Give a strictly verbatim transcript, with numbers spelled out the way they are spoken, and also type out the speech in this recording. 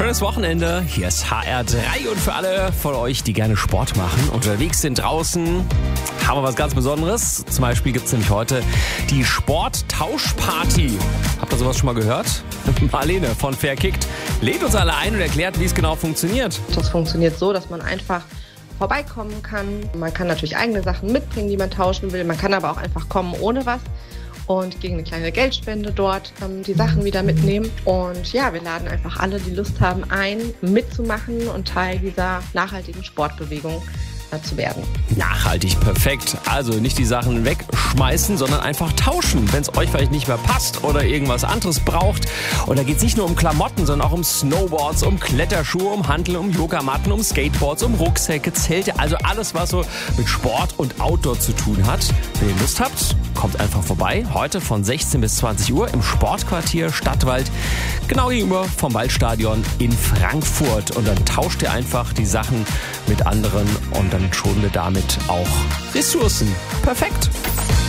Schönes Wochenende. Hier ist H R drei und für alle von euch, die gerne Sport machen, unterwegs sind draußen, haben wir was ganz Besonderes. Zum Beispiel gibt es nämlich heute die Sporttauschparty. Habt ihr sowas schon mal gehört? Marlene von Fairkickt lädt uns alle ein und erklärt, wie es genau funktioniert. Das funktioniert so, dass man einfach vorbeikommen kann. Man kann natürlich eigene Sachen mitbringen, die man tauschen will. Man kann aber auch einfach kommen ohne was und gegen eine kleine Geldspende dort ähm, die Sachen wieder mitnehmen. Und ja, wir laden einfach alle, die Lust haben, ein, mitzumachen und Teil dieser nachhaltigen Sportbewegung äh, zu werden. Nachhaltig, perfekt. Also nicht die Sachen wegschmeißen, sondern einfach tauschen, wenn es euch vielleicht nicht mehr passt oder irgendwas anderes braucht. Und da geht es nicht nur um Klamotten, sondern auch um Snowboards, um Kletterschuhe, um Hanteln, um Yogamatten, um Skateboards, um Rucksäcke, Zelte, also alles, was so mit Sport und Outdoor zu tun hat. Wenn ihr Lust habt, kommt einfach vorbei. Heute von sechzehn bis zwanzig Uhr im Sportquartier Stadtwald, genau gegenüber vom Waldstadion in Frankfurt. Und dann tauscht ihr einfach die Sachen mit anderen und dann schonen wir damit auch Ressourcen. Perfekt.